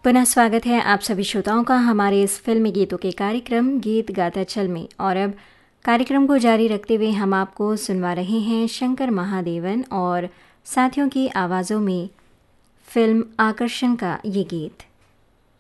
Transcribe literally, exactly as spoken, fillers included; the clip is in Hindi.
पुनः स्वागत है आप सभी श्रोताओं का हमारे इस फिल्मी गीतों के कार्यक्रम गीत गाता चल में। और अब कार्यक्रम को जारी रखते हुए हम आपको सुनवा रहे हैं शंकर महादेवन और साथियों की आवाज़ों में फिल्म आकर्षण का ये गीत।